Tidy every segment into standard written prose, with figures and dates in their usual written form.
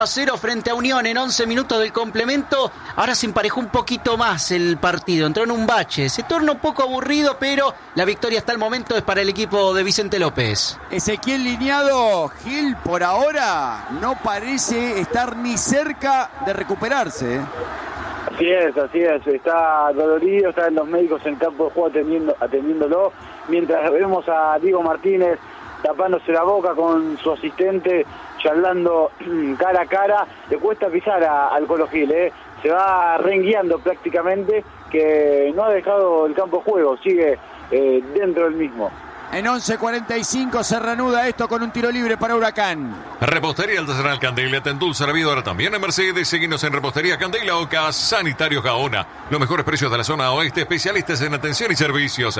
0 frente a Unión en 11 minutos del complemento. Ahora se emparejó un poquito más el partido, entró en un bache, se torna un poco aburrido, pero la victoria hasta el momento es para el equipo de Vicente López. Ezequiel Liñado, Gil por ahora no parece estar ni cerca de recuperarse. Así es, está dolorido, están los médicos en el campo de juego atendiéndolo, mientras vemos a Diego Martínez tapándose la boca con su asistente, charlando cara a cara. Le cuesta pisar al Colo Gil, se va rengueando prácticamente, que no ha dejado el campo de juego, sigue dentro del mismo. En 11:45 se reanuda esto con un tiro libre para Huracán. Repostería Artesanal Candela, te endulza la vida ahora también en Mercedes. Seguinos en Repostería Candela Oca, Sanitarios Gaona. Los mejores precios de la zona oeste, especialistas en atención y servicios.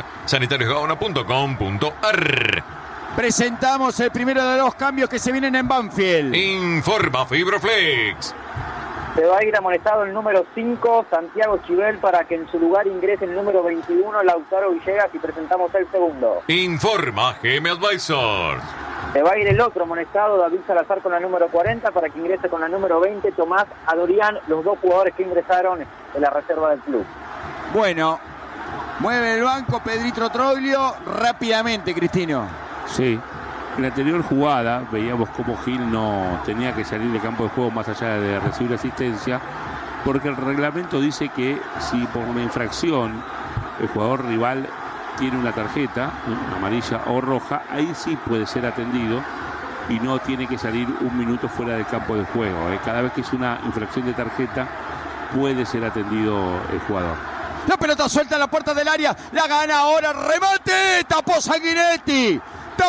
sanitariosgaona.com.ar. Presentamos el primero de los cambios que se vienen en Banfield. Informa Fibroflex. Se va a ir amonestado el número 5, Santiago Chivel, para que en su lugar ingrese el número 21, Lautaro Villegas, y presentamos el segundo. Informa GM Advisors. Se va a ir el otro amonestado, David Salazar, con la número 40, para que ingrese con la número 20, Tomás Adorián, los dos jugadores que ingresaron en la reserva del club. Bueno, mueve el banco Pedrito Troglio rápidamente, Cristino. Sí, en la anterior jugada veíamos cómo Gil no tenía que salir del campo de juego más allá de recibir asistencia, porque el reglamento dice que si por una infracción el jugador rival tiene una tarjeta, amarilla o roja, ahí sí puede ser atendido y no tiene que salir un minuto fuera del campo de juego. Cada vez que es una infracción de tarjeta puede ser atendido el jugador. La pelota suelta en la puerta del área, la gana ahora, remate, tapó Sanguinetti.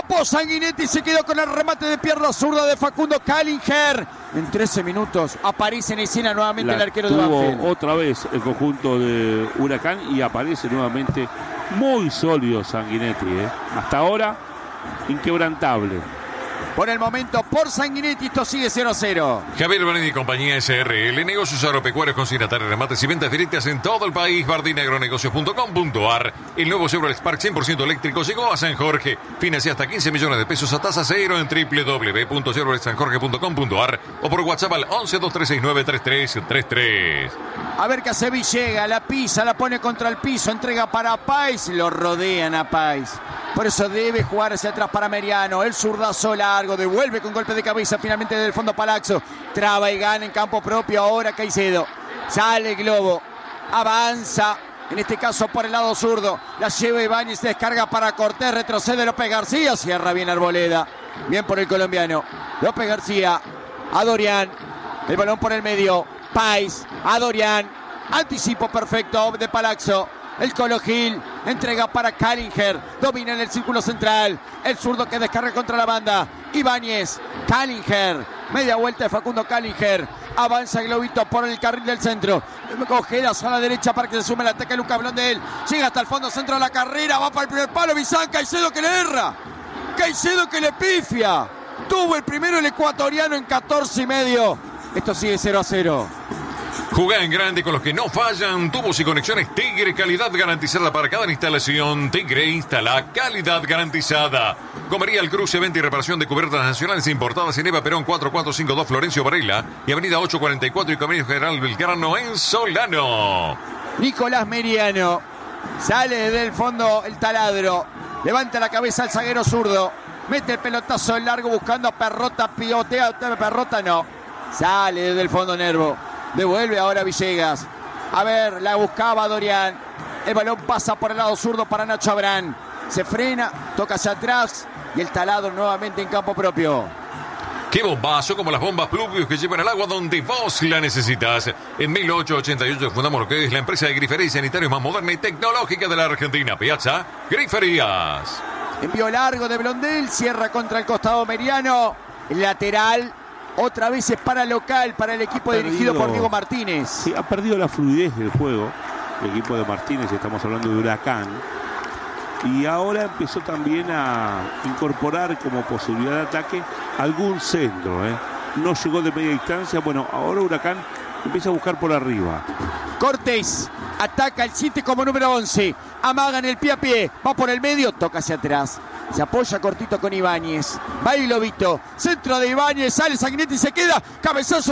Se quedó con el remate de pierna zurda de Facundo Kallinger. En 13 minutos aparece en escena nuevamente el arquero de Banfield. Otra vez el conjunto de Huracán y aparece nuevamente muy sólido Sanguinetti. Hasta ahora, inquebrantable. Por el momento, por Sanguinetti, esto sigue 0-0. Javier Benetti y compañía SRL, negocios agropecuarios, consignatarios, remates y ventas directas en todo el país. bardinagronegocios.com.ar. El nuevo Chevrolet Spark 100% eléctrico llegó a San Jorge. Financia hasta 15 millones de pesos a tasa cero en www.chevroletsanjorge.com.ar o por WhatsApp al 11-2369-3333. A ver qué hace Villegas, la pisa, la pone contra el piso, entrega para Páez, lo rodean a Páez. Por eso debe jugar hacia atrás para Meriano. El zurdazo largo, devuelve con golpe de cabeza finalmente del fondo Palazzo. Traba y gana en campo propio ahora Caicedo. Sale el globo, avanza, en este caso por el lado zurdo. La lleva Ibáñez, descarga para Cortés, retrocede López García, cierra bien Arboleda. Bien por el colombiano. López García, Adorián, el balón por el medio. Páez, Adorián, anticipo perfecto de Palazzo. El Colo Gil entrega para Kallinger, domina en el círculo central, el zurdo que descarga contra la banda, Ibáñez, Kallinger, media vuelta de Facundo Kallinger, avanza el globito por el carril del centro, cogedas a la derecha para que se sume el ataque Lucas Blondel, llega hasta el fondo centro de la carrera, va para el primer palo, Bizán, Caicedo que le erra, Caicedo que le pifia, tuvo el primero el ecuatoriano en 14,5, esto sigue 0-0. Jugá en grande con los que no fallan. Tubos y conexiones Tigre, calidad garantizada para cada instalación. Tigre instala calidad garantizada. Comería El Cruce, venta y reparación de cubiertas nacionales importadas en Eva Perón 4452 Florencio Varela y avenida 844 y Camino General Belgrano en Solano. Nicolás Meriano sale desde el fondo el taladro, levanta la cabeza al zaguero zurdo, mete el pelotazo en largo buscando a Perrota, pivotea, Perrota no, sale desde el fondo Nervo. Devuelve ahora Villegas. A ver, la buscaba Dorián. El balón pasa por el lado zurdo para Nacho Abrán. Se frena, toca hacia atrás y el taladro nuevamente en campo propio. ¡Qué bombazo! Como las bombas Pluvius que llevan el agua donde vos la necesitas. En 1888 fundamos lo que es la empresa de grifería y sanitarios más moderna y tecnológica de la Argentina. Piazza Griferías. Envío largo de Blondel, cierra contra el costado Meriano. El lateral. Otra vez es para local, para el equipo dirigido por Diego Martínez. Sí, ha perdido la fluidez del juego. El equipo de Martínez, estamos hablando de Huracán. Y ahora empezó también a incorporar como posibilidad de ataque algún centro. No llegó de media distancia. Bueno, ahora Huracán empieza a buscar por arriba. Cortés ataca el 7 como número 11. Amagan el pie a pie. Va por el medio, toca hacia atrás. Se apoya cortito con Ibáñez. Va y Lobito. Centro de Ibáñez. Sale Sanguinetti y se queda. Cabezazo